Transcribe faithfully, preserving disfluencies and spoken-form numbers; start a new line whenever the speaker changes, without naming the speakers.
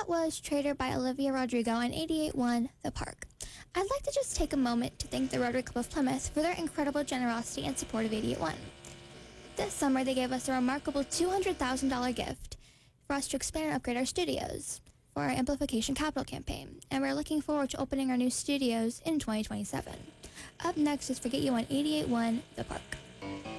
was Trader by Olivia Rodrigo on eighty-eight point one The Park. I'd like to just take a moment to thank the Rotary Club of Plymouth for their incredible generosity and support of eighty-eight point one. This summer, they gave us a remarkable two hundred thousand dollars gift for us to expand and upgrade our studios for our Amplification Capital campaign, and we're looking forward to opening our new studios in twenty twenty-seven. Up next is Forget You on eighty-eight point one The Park.